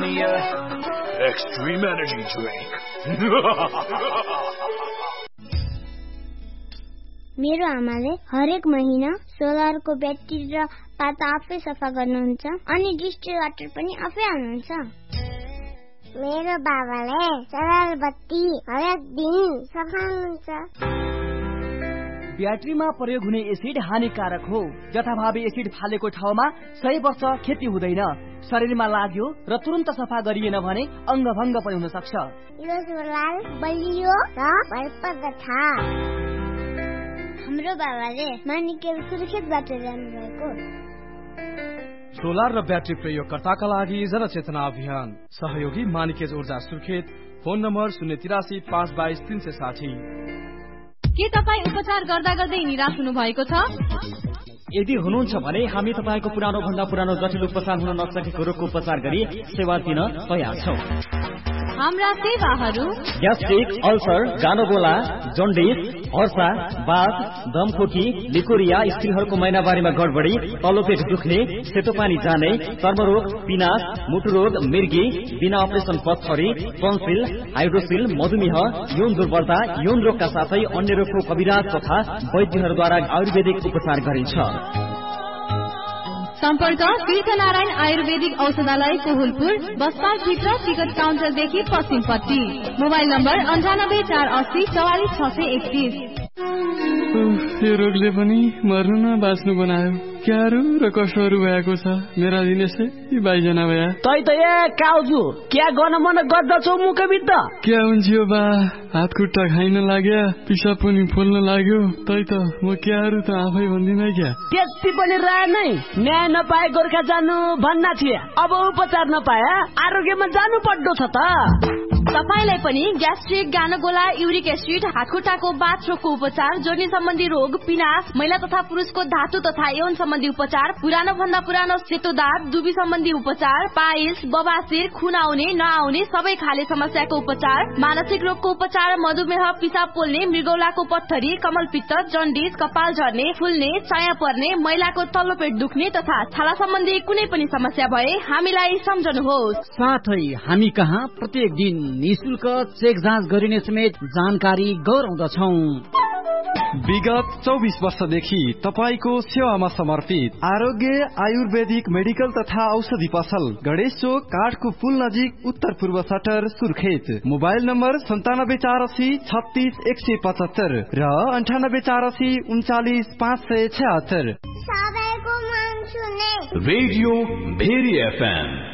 Extreme Energy Drink. मेरो आमाले हरेक महिना सोलरको ब्याट्री र पाता आफै सफा गर्नुहुन्छ अनि डिस्टिल वाटर पनि आफै हाल्नुहुन्छ। मेरो बाबाले सोलर बत्ती हरेक दिन सफा हुन्छ। ब्याट्रीमा प्रयोग हुने एसिड हानिकारक हो। जथाभावी एसिड फालेको ठाउँमा 100 वर्ष खेती हुँदैन। शरीरमा लाग्यो र तुरन्त सफा गरिएन भने अङ्गभङ्ग पनि हुन सक्छ। यो सोलर बलियो र भरपर्दो छ। हाम्रो बाबाले मानिकेल सुर्खेतबाट ल्याउनु भएको। सोलर र ब्याट्री प्रयोगकर्ताका लागि जनचेतना अभियान सहयोगी मानिकेज ऊर्जा सुर्खेत। Phone number 083 522 360। के तपाईँ उपचार गर्दा गर्दै निराश हुनु भएको छ? यदि हुनुहुन्छ भने हामी तपाईँको पुरानो भन्दा पुरानो जटिल उपचार हुन नसकेको रोगको उपचार गरी सेवा दिन तयार छौं। हाम्रा सेवाहरू ग्यास्ट्रिक, अल्सर, गानोगोला, जन्डिस, हर्सा, बाथ, दमखोकी, लिकोरिया, स्त्रीहरूको महिनावारीमा गडबडी, तल्लो पेट दुख्ने, सेतो पानी जाने, चर्मरोग, पिनास, मुटुरोग, मिर्गी, बिना अपरेसन पत्थरी, टन्सिल, हाइड्रोसिल, मधुमेह, यौन दुर्बलता, यौन रोगका साथै अन्य रोगको कविराज तथा वैद्यहरूद्वारा आयुर्वेदिक उपचार गरिन्छ। सम्पर्क तीर्थनारायण आयुर्वेदिक औषधालय कोहुलपुर, बसपाल भित्र टिकट काउन्टरदेखि पश्चिमपट्टि। Mobile number 98 480 44 631। यो रोगले पनि मर्नु न बाँच्नु बनायो। क्यारो र कसोहरू भएको छ मेरा दिनेशै बाइजना भया। तै त ए काउजु क्या गर्न मन गर्दछौ मुखबिद्ध? क्या हुन्छ यो बा? हात खुट्टा खाइन लाग्यो, पिसाब पनि फुल्न लाग्यो। तै त म क्यारो त आफै भन्दिन क्या। त्यति पनि रहे नै न्याय नपाए गोर्खा जानु भन्ना थिए। अब उपचार नपाए आरोग्यमा जानु पर्दो छ त। तपाईलाई पनि ग्यास्ट्रिक, गानोगोला, युरिक एसिड, हातखुट्टाको बाथरोगको उपचार, जोर्नी सम्बन्धी रोग, पिनास, महिला तथा पुरुषको धातु तथा यौन सम्बन्धी उपचार, पुरानो भन्दा पुरानो सेतो दाँत, दुबी सम्बन्धी उपचार, पाइल्स, बबासिर, खुन आउने नआउने सबै खाले समस्याको उपचार, मानसिक रोगको उपचार, मधुमेह, पिसाब पोल्ने, मृगौलाको पत्थरी, कमलपित्त, जन्डिस, कपाल झर्ने, फुल्ने, चाया पर्ने, महिलाको तल्लो पेट दुख्ने तथा छाला सम्बन्धी कुनै पनि समस्या भए हामीलाई सम्झनुहोस्। साथै हामी कहाँ प्रत्येक दिन निशुल्क चेक जाँच गरिने समेत जानकारी गराउँदछौं। विगत 24 वर्षदेखि तपाईको सेवामा समर्पित आरोग्य आयुर्वेदिक मेडिकल तथा औषधि पसल, गणेश चोक, काठको पुल नजिक, उत्तर पूर्व सटर, सुर्खेत। मोबाइल नम्बर 97 480 36 175 र 98 480 39 576। सबैको मन सुने रेडियो भेरी FM